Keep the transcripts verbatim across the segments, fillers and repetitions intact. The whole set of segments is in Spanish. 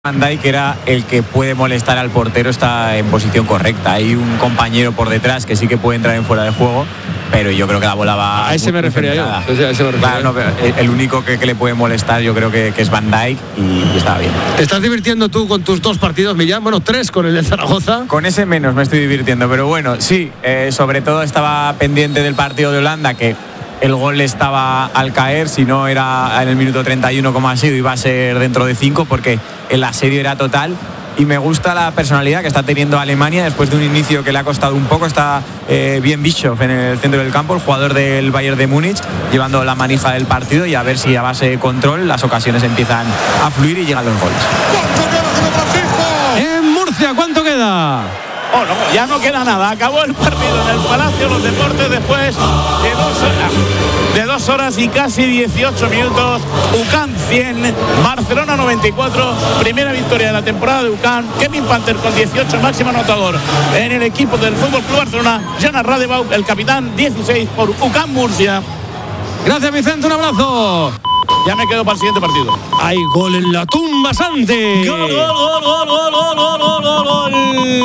Van Dijk era el que puede molestar al portero, está en posición correcta. Hay un compañero por detrás que sí que puede entrar en fuera de juego, pero yo creo que la bola va... A ese me refería yo. A ese me refería. Claro, no, pero el único que, que le puede molestar yo creo que, que es Van Dijk y, y está bien. ¿Te estás divirtiendo tú con tus dos partidos, Millán? Bueno, tres con el de Zaragoza. Con ese menos me estoy divirtiendo, pero bueno, sí, eh, sobre todo estaba pendiente del partido de Holanda, que el gol estaba al caer, si no era en el minuto treinta y uno como ha sido, iba a ser dentro de cinco, porque el asedio era total. Y me gusta la personalidad que está teniendo Alemania después de un inicio que le ha costado un poco. Está eh, bien Bischoff en el centro del campo, el jugador del Bayern de Múnich, llevando la manija del partido, y a ver si a base de control las ocasiones empiezan a fluir y llegan los goles. En Murcia, ¿cuánto queda? Oh, no, ya no queda nada. Acabó el partido en el Palacio de los Deportes después de dos horas, de dos horas y casi dieciocho minutos. U C A M cien, Barcelona noventa y cuatro. Primera victoria de la temporada de U C A M. Kevin Panther con dieciocho, máximo anotador en el equipo del Fútbol Club Barcelona. Jonas Radebaugh, el capitán, dieciséis por U C A M Murcia. Gracias, Vicente, un abrazo. Ya me quedo para el siguiente partido. Hay gol en la tumba, Santi. Gol, gol, gol, gol, gol, gol, gol, gol, gol, gol.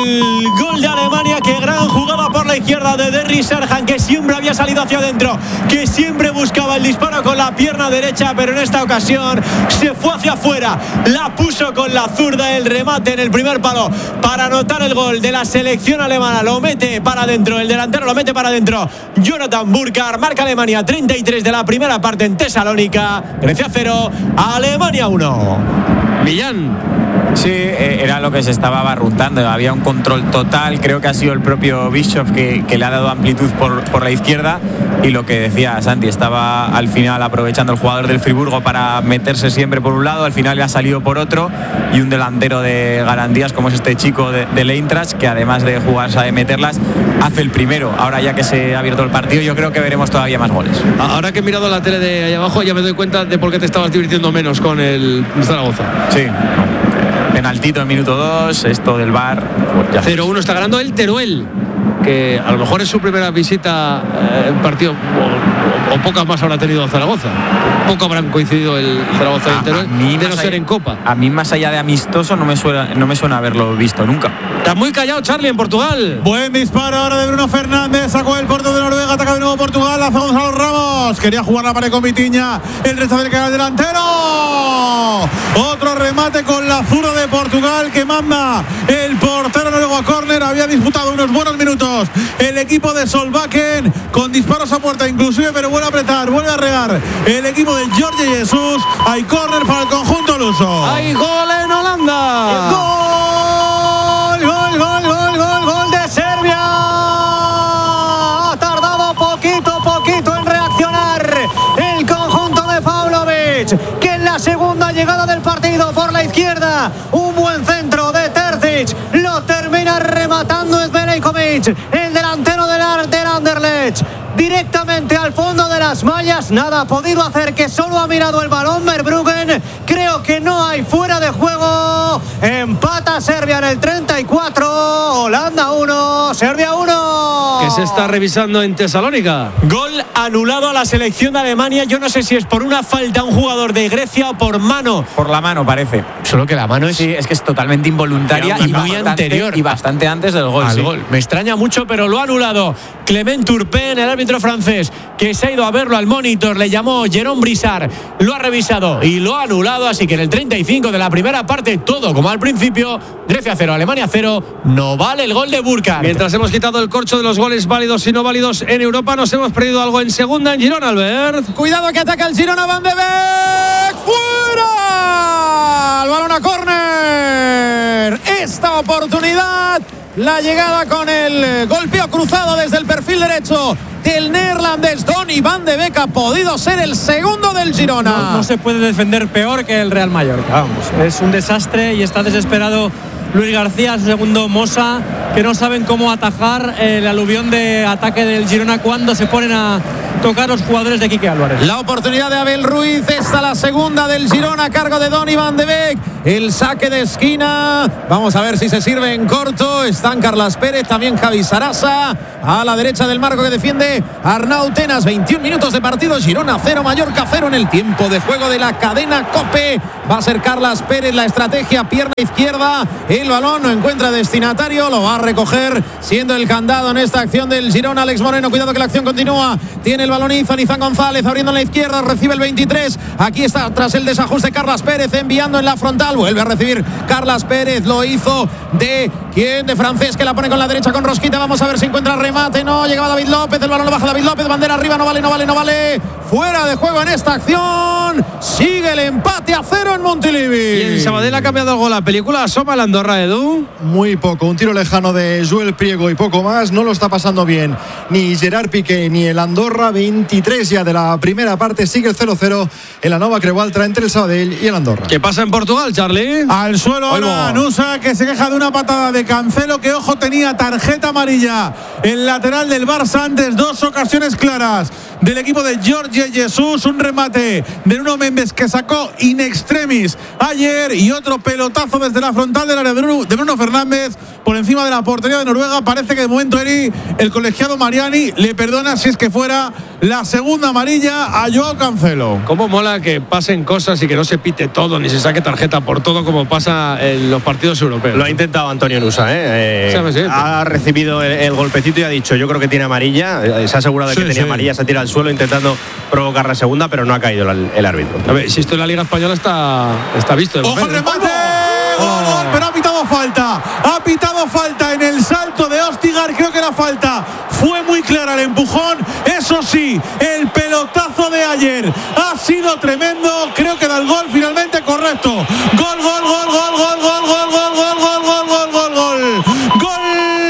Gol de Alemania. Qué gran jugada por la izquierda de Derry Serhan, que siempre había salido hacia adentro, que siempre buscaba el disparo con la pierna derecha, pero en esta ocasión se fue hacia afuera. La puso con la zurda, el remate en el primer palo para anotar el gol de la selección alemana. Lo mete para adentro, el delantero lo mete para adentro. Jonathan Burkhardt. Marca Alemania treinta y tres de la primera parte en Tesalónica. Grecia cero, Alemania uno. Millán. Sí, era lo que se estaba barruntando. Había un control total. Creo que ha sido el propio Bischoff que, que le ha dado amplitud por, por la izquierda. Y lo que decía Santi, estaba al final aprovechando el jugador del Friburgo para meterse siempre por un lado. Al final le ha salido por otro. Y un delantero de garantías como es este chico de, del Eintracht, que además de jugar sabe meterlas, hace el primero. Ahora ya que se ha abierto el partido, yo creo que veremos todavía más goles. Ahora que he mirado la tele de ahí abajo, ya me doy cuenta de por qué te estabas divirtiendo menos con el Zaragoza. Sí. Penaltito en minuto dos, esto del V A R. Pues cero uno está ganando el Teruel, que a lo mejor es su primera visita en eh, partido, o, o pocas más habrá tenido Zaragoza. Poco habrán coincidido el Zaragoza y el Teruel, de no ser en Copa. A mí, más allá de amistoso, no me suena, no me suena haberlo visto nunca. Está muy callado Charlie en Portugal. Buen disparo ahora de Bruno Fernández, sacó el portero de Noruega, ataca de nuevo Portugal, hace Gonzalo Ramos, quería jugar la pared con Vitinha, el resto del canal delantero. Otro remate con la zurda de Portugal que manda el portero noruego a córner. Había disputado unos buenos minutos el equipo de Solbakken con disparos a puerta inclusive, pero vuelve a apretar, vuelve a regar el equipo de Jorge Jesús. Hay córner para el conjunto luso. Hay gol en Holanda. Gol, gol, gol, gol, gol, gol de Serbia. Ha tardado poquito, poquito en reaccionar el conjunto de Pavlovic, que en la segunda llegada del partido por la izquierda, un buen centro de Terzic, lo termina rematando Zverekovic, el delantero del, del Anderlecht, directamente al fondo de las mallas. Nada ha podido hacer, que solo ha mirado el balón Verbruggen. Creo que no hay fuera de juego. Empata Serbia en el treinta y cuatro. Holanda uno, Serbia uno. Que se está revisando en Tesalónica. Gol anulado a la selección de Alemania. Yo no sé si es por una falta a un jugador de Grecia o por mano. Por la mano parece. Solo que la mano es... Sí, es que es totalmente involuntaria y y muy bastante, anterior. Y bastante antes del gol. Al sí. gol. Me extraña mucho, pero lo ha anulado Clement Turpin, el árbitro francés, que se ha ido a verlo al monitor. Le llamó Jérôme Brissard, lo ha revisado y lo ha anulado. Así que en el treinta y cinco de la primera parte, todo como al principio. Grecia cero, Alemania cero. No vale el gol de Burkhardt. Mientras hemos quitado el corcho de los goles válidos y no válidos en Europa, nos hemos perdido algo en segunda en Girona, Albert. Cuidado que ataca el Girona, Van de Beek. ¡Fuera! El balón a córner. Esta oportunidad, la llegada con el golpeo cruzado desde el perfil derecho del neerlandés Donny Van de Beek, ha podido ser el segundo del Girona. No, no se puede defender peor que el Real Mallorca, vamos. Es un desastre y está desesperado Luis García, su segundo Mosa, que no saben cómo atajar el aluvión de ataque del Girona cuando se ponen a tocar los jugadores de Quique Álvarez. La oportunidad de Abel Ruiz, esta la segunda del Girona a cargo de Donny Van de Beek. el saque de esquina. Vamos a ver si se sirve en corto. Están Carlas Pérez, también Javi Sarasa. A la derecha del marco que defiende Arnau Tenas. veintiún minutos de partido. Girona cero, Mallorca cero en el tiempo de juego de la cadena COPE. Va a ser Carlas Pérez la estrategia, pierna izquierda. El balón no encuentra destinatario. Lo va a recoger siendo el candado en esta acción del Girona. Alex Moreno, cuidado que la acción continúa. Tiene el balón Izan, Izan González abriendo en la izquierda. Recibe el veintitrés. Aquí está tras el desajuste Carlas Pérez enviando en la frontal. Vuelve a recibir Carlas Pérez. Lo hizo de quién, de Francés, que la pone con la derecha con Rosquita. Vamos a ver si encuentra remate. No, llegaba David López. El balón lo baja David López. Bandera arriba. No vale, no vale, no vale. Fuera de juego en esta acción. Sigue el empate a cero en Montilivi. Y en Sabadell ha cambiado algo la película. Asoma el Andorra, Edu. Muy poco. Un tiro lejano de Joel Priego y poco más. No lo está pasando bien ni Gerard Piqué ni el Andorra. veintitrés ya de la primera parte. Sigue el cero cero en la Nova Creualtra entre el Sabadell y el Andorra. ¿Qué pasa en Portugal, Charlie? Al suelo ahora Nusa, que se queja de una patada de Cancelo, que ojo tenía tarjeta amarilla. El lateral del Barça antes, dos ocasiones claras del equipo de Jorge Jesús. Un remate de Nuno Mendes que sacó in extremis ayer y otro pelotazo desde la frontal del área de Bruno Fernández por encima de la portería de Noruega. Parece que de momento Eri, el colegiado Mariani, le perdona si es que fuera la segunda amarilla a Joao Cancelo. Cómo mola que pasen cosas y que no se pite todo ni se saque tarjeta por todo como pasa en los partidos europeos. Lo ha intentado Antonio Nusa, ¿eh? eh sí, ha recibido el, el golpecito y ha dicho, yo creo que tiene amarilla. Eh, se ha asegurado de sí, que tenía sí. amarilla, se tira al suelo intentando provocar la segunda, pero no ha caído el, el árbitro. A ver, si esto en la Liga Española está, está visto. ¡Ojo el remate! ¡Gol, gol! Pero ha pitado falta. Ha pitado falta en el salto de Ostigar. Creo que la falta fue muy clara, el empujón. Eso sí, el pelotazo de ayer ha sido tremendo. Creo que da el gol finalmente correcto. Gol, gol, gol, gol, gol, gol, gol, gol, gol, gol, gol, gol, gol, gol. Gol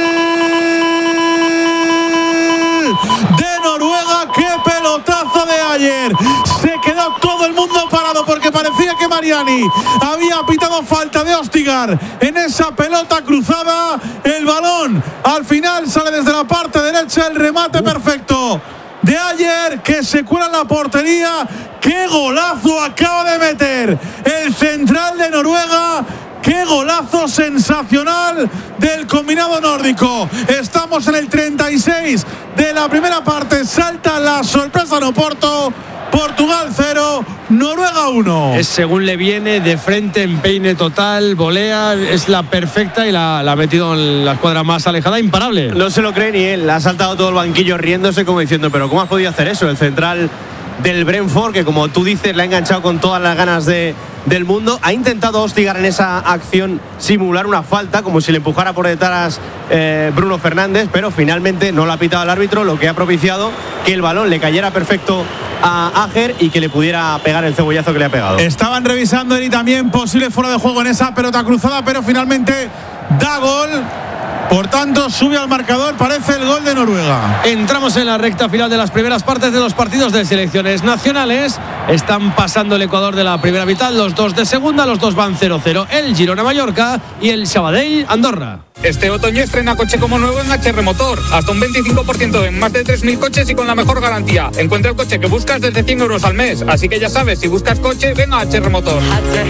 de Noruega. ¡Qué pelotazo de ayer! Se quedó todo el mundo parado porque parecía que Mariani había pitado falta de Ostigar en esa pelota cruzada. El balón al final sale desde la parte derecha. El remate perfecto de ayer que se cuela en la portería. ¡Qué golazo acaba de meter el central de Noruega! ¡Qué golazo sensacional del combinado nórdico! Estamos en el treinta y seis de la primera parte. Salta la sorpresa en Oporto. Portugal cero, Noruega uno. Es según le viene, de frente, empeine total, volea, es la perfecta y la, la ha metido en la escuadra más alejada, imparable. No se lo cree ni él, ha saltado todo el banquillo riéndose como diciendo, pero ¿cómo has podido hacer eso? El central del Brentford, que como tú dices, le ha enganchado con todas las ganas de, del mundo. Ha intentado Ostigar en esa acción simular una falta, como si le empujara por detrás eh, Bruno Fernández, pero finalmente no lo ha pitado el árbitro, lo que ha propiciado que el balón le cayera perfecto a Ager y que le pudiera pegar el cebollazo que le ha pegado. Estaban revisando y también posible fuera de juego en esa pelota cruzada, pero finalmente da gol. Por tanto, sube al marcador, parece el gol de Noruega. Entramos en la recta final de las primeras partes de los partidos de selecciones nacionales. Están pasando el Ecuador de la primera mitad, los dos de segunda, los dos van cero cero. El Girona Mallorca y el Sabadell Andorra. Este otoño estrena coche como nuevo en H R Motor. Hasta un veinticinco por ciento en más de tres mil coches y con la mejor garantía. Encuentra el coche que buscas desde cien euros al mes. Así que ya sabes, si buscas coche, ven a H R Motor.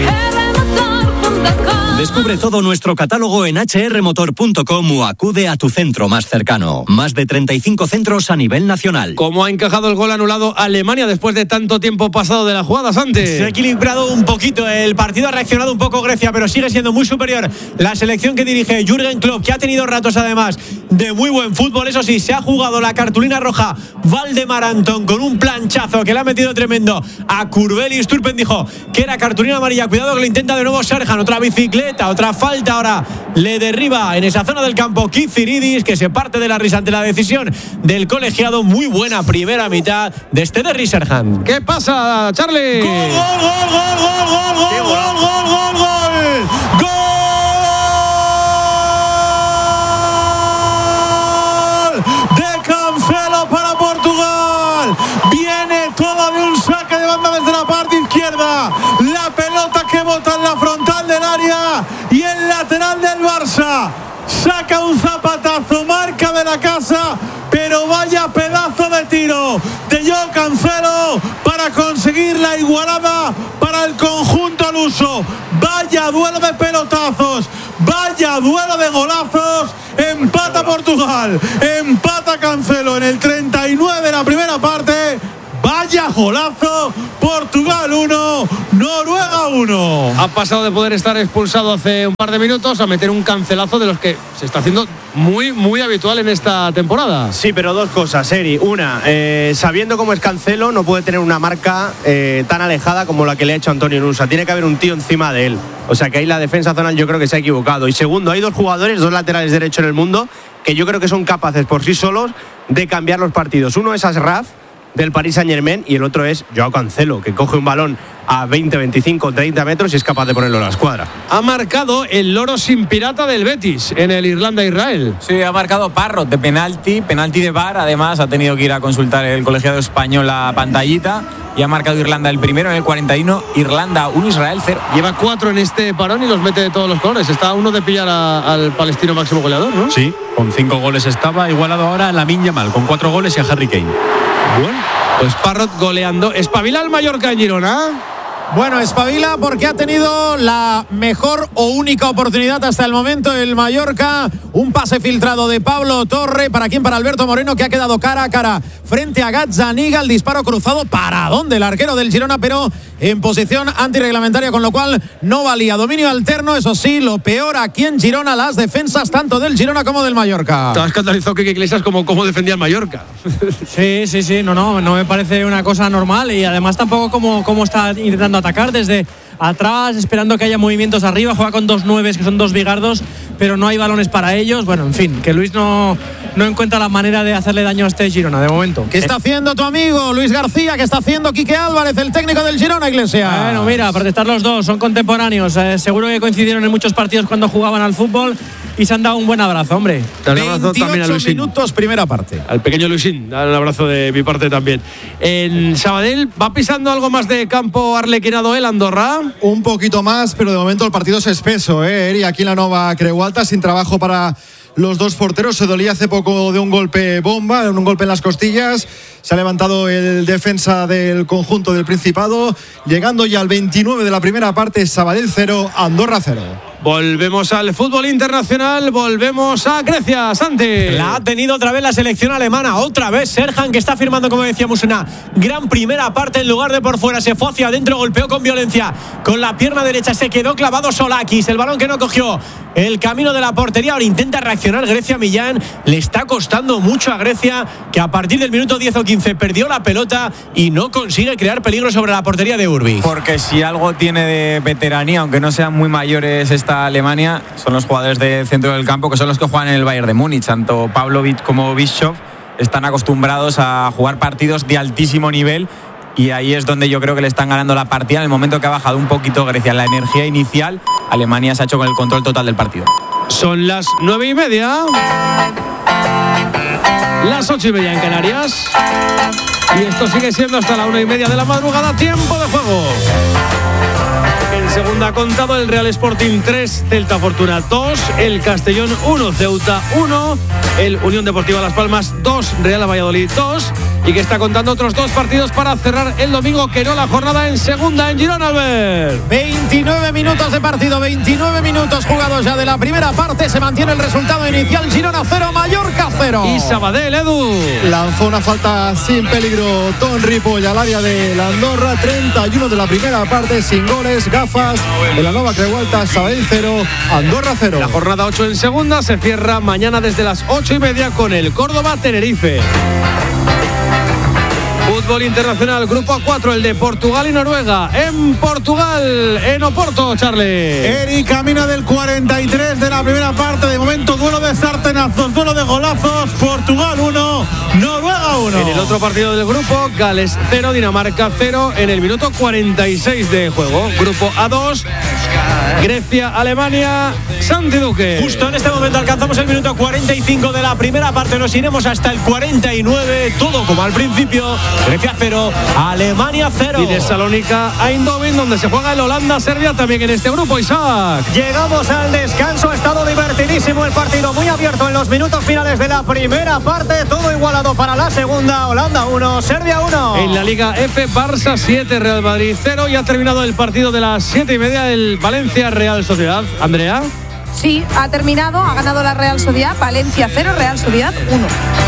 Descubre todo nuestro catálogo en hache erre motor punto com o acude a tu centro más cercano. Más de treinta y cinco centros a nivel nacional. ¿Cómo ha encajado el gol anulado Alemania después de tanto tiempo pasado de la jugada, Santi? Se ha equilibrado un poquito el partido, ha reaccionado un poco Grecia, pero sigue siendo muy superior la selección que dirige Jürgen Klopp, que ha tenido ratos además de muy buen fútbol. Eso sí, se ha jugado la cartulina roja Valdemar Antón con un planchazo que le ha metido tremendo a Kurbelis. Turpen dijo que era cartulina amarilla. Cuidado que lo intenta de nuevo Serhan, otra bicicleta, otra falta. Ahora le derriba en esa zona del campo Kiziridis, que se parte de la risa ante la decisión del colegiado. Muy buena primera mitad de este de Serhan. ¿Qué pasa, Charlie? Gol, gol, gol, gol, gol, gol, gol, gol, gol, gol, gol. Gol de Cancelo para Portugal. Viene todo de un saque de banda desde la parte izquierda. La pelota que bota en la frontal del área y el lateral del Barça saca un zapatazo, marca de la casa, pero vaya pedazo de tiro de Joao Cancelo para para conseguir la igualada para el conjunto luso. Vaya duelo de pelotazos, vaya duelo de golazos. Empata Portugal, empata Cancelo en el treinta y nueve de la primera parte. Vaya golazo, Portugal uno, Noruega uno. Ha pasado de poder estar expulsado hace un par de minutos a meter un cancelazo de los que se está haciendo muy, muy habitual en esta temporada. Sí, pero dos cosas, Eri. Una, eh, sabiendo cómo es Cancelo, no puede tener una marca eh, tan alejada como la que le ha hecho Antonio Nusa. Tiene que haber un tío encima de él. O sea que ahí la defensa zonal yo creo que se ha equivocado. Y segundo, hay dos jugadores, dos laterales derechos en el mundo, que yo creo que son capaces por sí solos de cambiar los partidos. Uno es Ashraf, del Paris Saint-Germain, y el otro es Joao Cancelo, que coge un balón a veinte, veinticinco, treinta metros y es capaz de ponerlo a la escuadra. Ha marcado el loro sin pirata del Betis en el Irlanda-Israel. Sí, ha marcado Parrot de penalti, penalti de V A R. Además, ha tenido que ir a consultar el colegiado español la pantallita. Y ha marcado Irlanda el primero en el cuarenta y uno, Irlanda uno, Israel cero. Lleva cuatro en este parón y los mete de todos los colores. Está a uno de pillar a, al palestino máximo goleador, ¿no? Sí, con cinco goles estaba, igualado ahora a Lamine Yamal, con cuatro goles, y a Harry Kane. Bueno, pues Parrot goleando. ¿Espabila el Mallorca en Girona? Bueno, espabila porque ha tenido la mejor o única oportunidad hasta el momento el Mallorca. Un pase filtrado de Pablo Torre. ¿Para quién? Para Alberto Moreno, que ha quedado cara a cara frente a Gazzaniga. El disparo cruzado para dónde el arquero del Girona, pero en posición antirreglamentaria, con lo cual no valía. Dominio alterno, eso sí, lo peor aquí en Girona, las defensas tanto del Girona como del Mallorca. Estaba escandalizado que Iglesias como cómo defendía el Mallorca. Sí, sí, sí, no, no, no me parece una cosa normal, y además tampoco como, como está intentando atacar desde atrás, esperando que haya movimientos arriba. Juega con dos nueves, que son dos bigardos, pero no hay balones para ellos. Bueno, en fin, que Luis no, no encuentra la manera de hacerle daño a este Girona de momento. ¿Qué está haciendo tu amigo Luis García? ¿Qué está haciendo Quique Álvarez, el técnico del Girona, Iglesias? Bueno, mira, protestar los dos, son contemporáneos. Eh, seguro que coincidieron en muchos partidos cuando jugaban al fútbol y se han dado un buen abrazo, hombre. veintiocho minutos, primera parte. Al pequeño Luisín, dale un abrazo de mi parte también. En Sabadell, ¿va pisando algo más de campo arlequinado el Andorra? Un poquito más, pero de momento el partido es espeso, ¿eh? Eri, aquí en la Nova Creu Alta, sin trabajo para los dos porteros. Se dolía hace poco de un golpe bomba, un golpe en las costillas. Se ha levantado el defensa del conjunto del Principado, llegando ya al veintinueve de la primera parte. Sabadell cero, Andorra cero. Volvemos al fútbol internacional, volvemos a Grecia, Santi. La ha tenido otra vez la selección alemana, otra vez Serhan, que está firmando, como decíamos, una gran primera parte. En lugar de por fuera, se fue hacia adentro, golpeó con violencia con la pierna derecha, se quedó clavado Solakis, el balón que no cogió el camino de la portería. Ahora intenta reaccionar Grecia. Millán, le está costando mucho a Grecia, que a partir del minuto diez o quince perdió la pelota y no consigue crear peligro sobre la portería de Urbi. Porque si algo tiene de veteranía, aunque no sean muy mayores esta Alemania, son los jugadores del centro del campo, que son los que juegan en el Bayern de Múnich. Tanto Pavlovic como Bischoff están acostumbrados a jugar partidos de altísimo nivel, y ahí es donde yo creo que le están ganando la partida. En el momento que ha bajado un poquito Grecia la energía inicial, Alemania se ha hecho con el control total del partido. Son las nueve y media, las ocho y media en Canarias, y esto sigue siendo hasta la una y media de la madrugada. Tiempo de juego. En segunda ha contado el Real Sporting tres, Celta Fortuna dos, el Castellón uno, Ceuta uno, el Unión Deportiva Las Palmas dos, Real Valladolid dos, y que está contando otros dos partidos para cerrar el domingo, que no la jornada en segunda en Girona, Albert. veintinueve minutos de partido, veintinueve minutos jugados ya de la primera parte. Se mantiene el resultado inicial: Girona cero, Mallorca cero. Y Sabadell, Edu. Lanzó una falta sin peligro Ton Ripoll al área de la Andorra. treinta y uno de la primera parte, sin goles. Gafas de la Nova Creu Alta. Sabadell cero, Andorra cero. La jornada ocho en segunda se cierra mañana desde las ocho y media con el Córdoba-Tenerife. Fútbol internacional, grupo A cuatro, el de Portugal y Noruega. En Portugal, en Oporto, Charlie. Eri camina del cuarenta y tres de la primera parte. De momento, duelo de sartenazos, duelo de golazos. Portugal uno, Noruega uno. En el otro partido del grupo, Gales cero, Dinamarca cero, en el minuto cuarenta y seis de juego. Grupo A dos, Grecia, Alemania, Santi Duque. Justo en este momento alcanzamos el minuto cuarenta y cinco de la primera parte. Nos iremos hasta el cuarenta y nueve. Todo como al principio. Grecia cero, Alemania cero. Y de Salónica a Eindhoven, donde se juega el Holanda-Serbia también en este grupo, Isaac. Llegamos al descanso, ha estado divertidísimo el partido, muy abierto en los minutos finales de la primera parte, todo igualado para la segunda. Holanda uno, Serbia uno. En la Liga F, Barça siete, Real Madrid cero, y ha terminado el partido de las siete y media, el Valencia-Real Sociedad. Andrea. Sí, ha terminado, ha ganado la Real Sociedad, Valencia cero, Real Sociedad uno.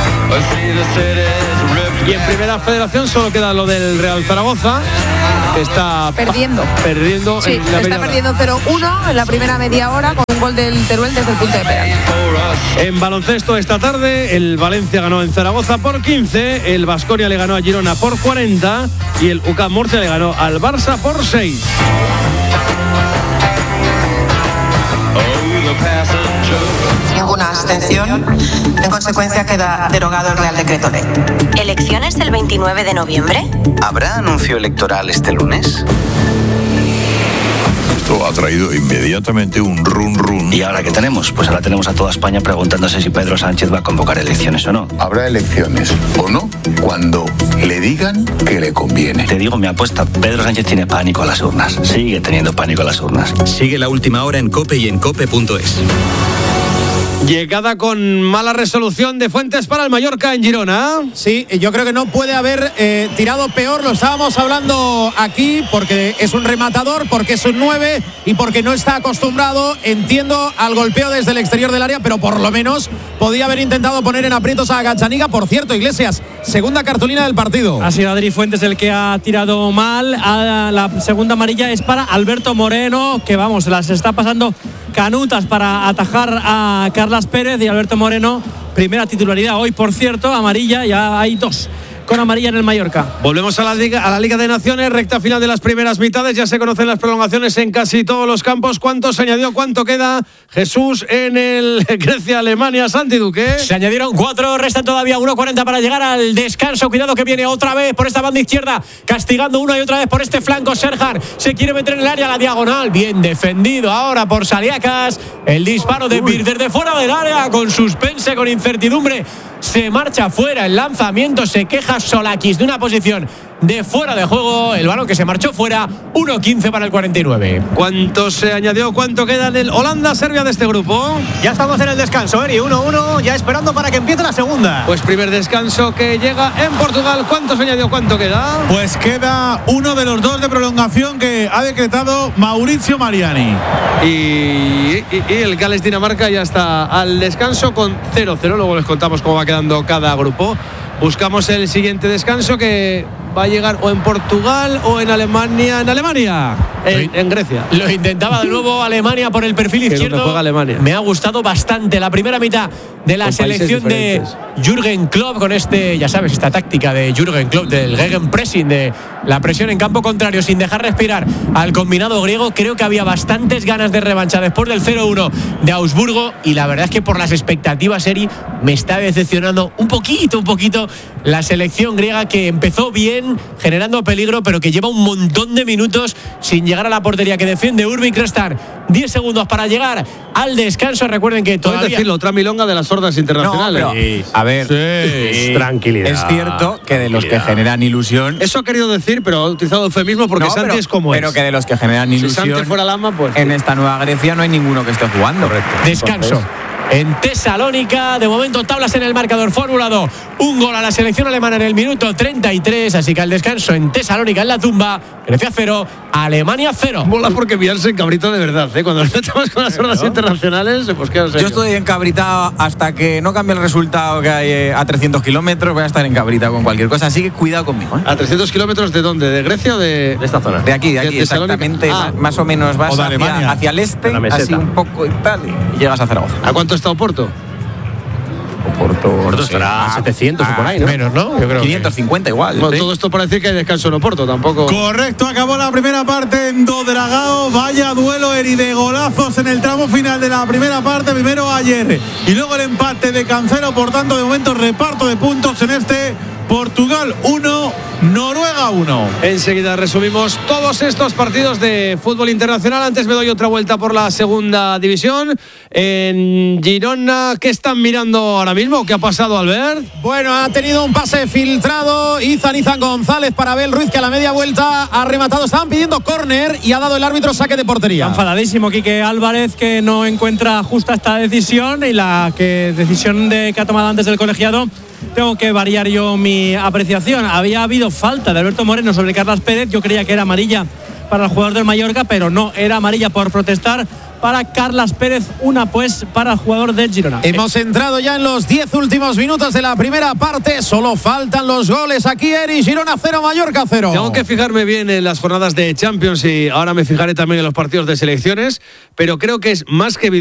Y en Primera Federación solo queda lo del Real Zaragoza, que está perdiendo. Perdiendo. Sí, en la está perdiendo cero uno en la primera media hora con un gol del Teruel desde el punto de penal. En baloncesto esta tarde, el Valencia ganó en Zaragoza por quince, el Baskonia le ganó a Girona por cuarenta y el U C A M Murcia le ganó al Barça por seis. Ninguna abstención. En consecuencia queda derogado el Real Decreto Ley. ¿Elecciones el veintinueve de noviembre? ¿Habrá anuncio electoral este lunes? Esto ha traído inmediatamente un run run. ¿Y ahora qué tenemos? Pues ahora tenemos a toda España preguntándose si Pedro Sánchez va a convocar elecciones o no. Habrá elecciones o no cuando le digan que le conviene. Te digo mi apuesta, Pedro Sánchez tiene pánico a las urnas. Sigue teniendo pánico a las urnas. Sigue La Última Hora en COPE y en cope punto es. Llegada con mala resolución de Fuentes para el Mallorca en Girona. Sí, yo creo que no puede haber eh, tirado peor, lo estábamos hablando aquí, porque es un rematador, porque es un nueve y porque no está acostumbrado, entiendo, al golpeo desde el exterior del área, pero por lo menos podía haber intentado poner en aprietos a Gazzaniga. Por cierto, Iglesias, segunda cartulina del partido. Ha sido Adri Fuentes el que ha tirado mal. A la segunda amarilla es para Alberto Moreno, que vamos, las está pasando canutas para atajar a Carlas Pérez, y Alberto Moreno, primera titularidad hoy, por cierto, amarilla, ya hay dos con amarilla en el Mallorca. Volvemos a la Liga, a la Liga de Naciones, recta final de las primeras mitades, ya se conocen las prolongaciones en casi todos los campos. ¿Cuánto se añadió? ¿Cuánto queda, Jesús, en el Grecia-Alemania? Santi Duque. Se añadieron cuatro, restan todavía uno cuarenta para llegar al descanso. Cuidado que viene otra vez por esta banda izquierda, castigando una y otra vez por este flanco. Serhan se quiere meter en el área, la diagonal, bien defendido ahora por Saliakas. El disparo de Bir desde fuera del área, con suspense, con incertidumbre. Se marcha fuera el lanzamiento, se queja Solakis de una posición de fuera de juego. El balón que se marchó fuera, uno quince para el cuarenta y nueve. ¿Cuánto se añadió? ¿Cuánto queda en el Holanda-Serbia de este grupo? Ya estamos en el descanso, Eri, uno uno, ya esperando para que empiece la segunda. Pues primer descanso que llega en Portugal. ¿Cuánto se añadió? ¿Cuánto queda? Pues queda uno de los dos de prolongación que ha decretado Maurizio Mariani. Y, y, y el Gales-Dinamarca ya está al descanso con cero cero. Luego les contamos cómo va quedando cada grupo. Buscamos el siguiente descanso, que va a llegar o en Portugal o en Alemania. En Alemania, en, en Grecia. Lo intentaba de nuevo Alemania por el perfil izquierdo. Juega Alemania. Me ha gustado bastante la primera mitad de la con selección de Jürgen Klopp, con este, ya sabes, esta táctica de Jürgen Klopp del Gegenpressing, de la presión en campo contrario sin dejar respirar al combinado griego. Creo que había bastantes ganas de revancha después del cero uno de Augsburgo, y la verdad es que por las expectativas, Eri, me está decepcionando un poquito, un poquito la selección griega, que empezó bien generando peligro, pero que lleva un montón de minutos sin llegar a la portería que defiende Urbik. Restan diez segundos para llegar al descanso. Recuerden que todavía... Puedes decirlo, otra milonga de las sordas internacionales. No, pero, a ver, sí, sí. Tranquilidad. Es cierto que de los que generan ilusión... Eso ha querido decir, pero ha utilizado eufemismo porque no, Santi pero, es como pero es. Pero que de los que generan ilusión... Si Santi fuera Lama, pues... En esta Nueva Grecia no hay ninguno que esté jugando. Correcto. Descanso. Entonces, en Tesalónica, de momento tablas en el marcador, Fórmula dos, un gol a la selección alemana en el minuto treinta y tres, así que al descanso en Tesalónica, en la tumba, Grecia cero, Alemania cero. Mola porque Bielsa encabrita de verdad, ¿eh? Cuando nos metemos con las sordas internacionales, pues qué. Yo estoy encabritado hasta que no cambie el resultado, que hay a trescientos kilómetros, voy a estar encabritado con cualquier cosa, así que cuidado conmigo, ¿eh? ¿A trescientos kilómetros de dónde? ¿De Grecia o de, de esta zona? De aquí, de aquí, de exactamente, ah, más o menos vas o hacia, hacia el este, así un poco y tal, y llegas a Zaragoza. ¿A cuánto está Oporto? Oporto, Oporto estará a setecientos ah, o por ahí, ¿no? Menos, ¿no? Yo creo quinientos cincuenta que... igual. Bueno, ¿sí? Todo esto para decir que hay descanso en Oporto, tampoco. Correcto, acabó la primera parte en Dodragao. Vaya duelo, Eri, de golazos en el tramo final de la primera parte. Primero ayer y luego el empate de Cancelo. Por tanto, de momento, reparto de puntos en este Portugal uno, Noruega uno. Enseguida resumimos todos estos partidos de fútbol internacional. Antes me doy otra vuelta por la segunda división. En Girona, ¿qué están mirando ahora mismo? ¿Qué ha pasado, Albert? Bueno, ha tenido un pase filtrado Izan Izan González para Abel Ruiz, que a la media vuelta ha rematado. Estaban pidiendo córner y ha dado el árbitro saque de portería. Está enfadadísimo Quique Álvarez, que no encuentra justa esta decisión, y la que decisión de, que ha tomado antes del colegiado. Tengo que variar yo mi apreciación. Había habido falta de Alberto Moreno sobre Carlas Pérez. Yo creía que era amarilla para el jugador del Mallorca, pero no, era amarilla por protestar para Carlas Pérez, una pues para el jugador del Girona. Hemos entrado ya en los diez últimos minutos de la primera parte. Solo faltan los goles aquí, Eri. Girona cero, Mallorca cero. Tengo que fijarme bien en las jornadas de Champions y ahora me fijaré también en los partidos de selecciones, pero creo que es más que evidente